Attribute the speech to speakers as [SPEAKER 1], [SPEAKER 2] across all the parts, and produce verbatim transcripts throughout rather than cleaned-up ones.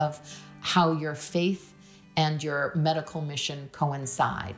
[SPEAKER 1] of how your faith and your medical mission coincide.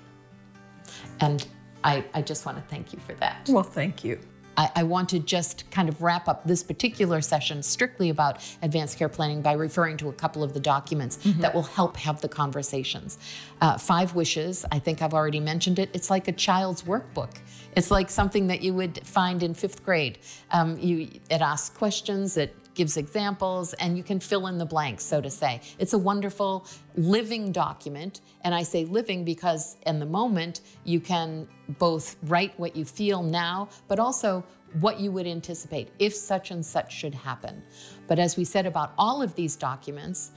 [SPEAKER 1] And I, I just want to thank you for that.
[SPEAKER 2] Well, thank you.
[SPEAKER 1] I, I want to just kind of wrap up this particular session strictly about advanced care planning by referring to a couple of the documents mm-hmm. that will help have the conversations. Uh, Five Wishes, I think I've already mentioned it. It's like a child's workbook. It's like something that you would find in fifth grade. Um, you, it asks questions, it gives examples, and you can fill in the blanks, so to say. It's a wonderful living document, and I say living because in the moment you can both write what you feel now, but also what you would anticipate if such and such should happen. But as we said about all of these documents,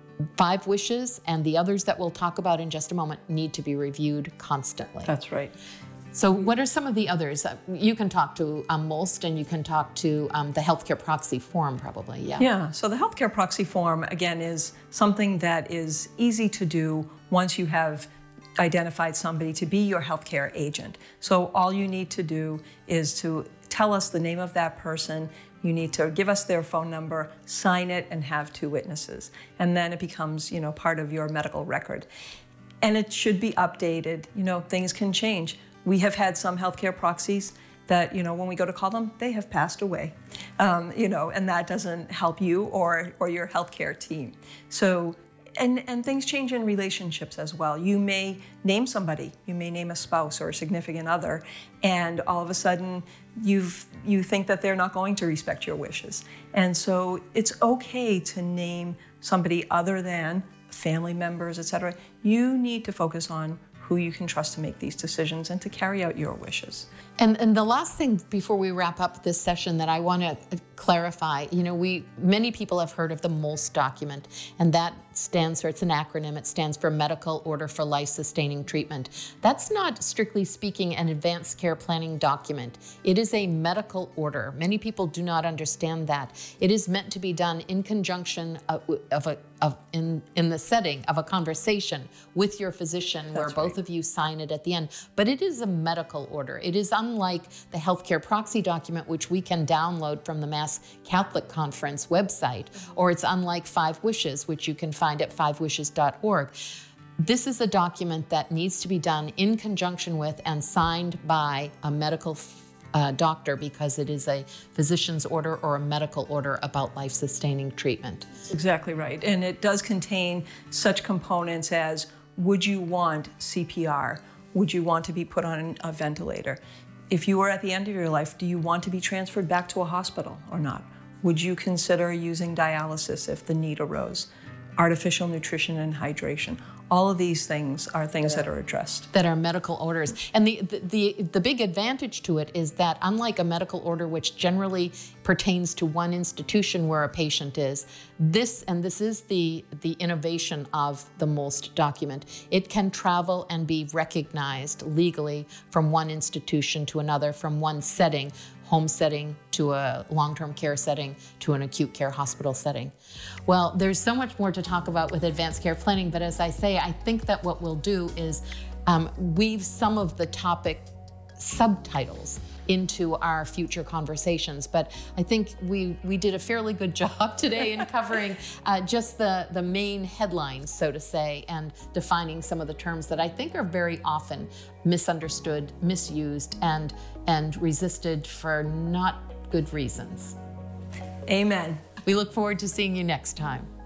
[SPEAKER 1] Five Wishes and the others that we'll talk about in just a moment need to be reviewed constantly.
[SPEAKER 2] That's right.
[SPEAKER 1] So what are some of the others? You can talk to um, MOLST, and you can talk to um, the healthcare proxy form probably, yeah.
[SPEAKER 2] Yeah, so the healthcare proxy form, again, is something that is easy to do once you have identified somebody to be your healthcare agent. So all you need to do is to tell us the name of that person. You need to give us their phone number, sign it, and have two witnesses. And then it becomes, you know, part of your medical record. And it should be updated. You know, things can change. We have had some healthcare proxies that, you know, when we go to call them, they have passed away, um, you know, and that doesn't help you or, or your healthcare team. So, and, and things change in relationships as well. You may name somebody, you may name a spouse or a significant other, and all of a sudden you've, you think that they're not going to respect your wishes. And so it's okay to name somebody other than family members, et cetera. You need to focus on who you can trust to make these decisions and to carry out your wishes.
[SPEAKER 1] And, and the last thing before we wrap up this session that I want to clarify, you know, we many people have heard of the MOLST document, and that stands for, it's an acronym, it stands for Medical Order for Life-Sustaining Treatment. That's not, strictly speaking, an advanced care planning document. It is a medical order. Many people do not understand that. It is meant to be done in conjunction of, of a Of in, in the setting of a conversation with your physician. That's where both
[SPEAKER 2] right.
[SPEAKER 1] of you sign it at the end. But it is a medical order. It is unlike the healthcare proxy document, which we can download from the Mass Catholic Conference website, or it's unlike Five Wishes, which you can find at five wishes dot org. This is a document that needs to be done in conjunction with and signed by a medical Uh, doctor, because it is a physician's order or a medical order about life-sustaining treatment.
[SPEAKER 2] Exactly right. And it does contain such components as, would you want C P R? Would you want to be put on a ventilator? If you were at the end of your life, do you want to be transferred back to a hospital or not? Would you consider using dialysis if the need arose? Artificial nutrition and hydration. All of these things are things that are addressed.
[SPEAKER 1] That are medical orders. And the, the, the, the big advantage to it is that unlike a medical order, which generally pertains to one institution where a patient is, this, and this is the, the innovation of the MOLST document, it can travel and be recognized legally from one institution to another, from one setting, home setting to a long-term care setting to an acute care hospital setting. Well, there's so much more to talk about with advanced care planning, but as I say, I think that what we'll do is um, weave some of the topic subtitles into our future conversations. But I think we, we did a fairly good job today in covering uh, just the, the main headlines, so to say, and defining some of the terms that I think are very often misunderstood, misused, and, and resisted for not good reasons.
[SPEAKER 2] Amen.
[SPEAKER 1] We look forward to seeing you next time.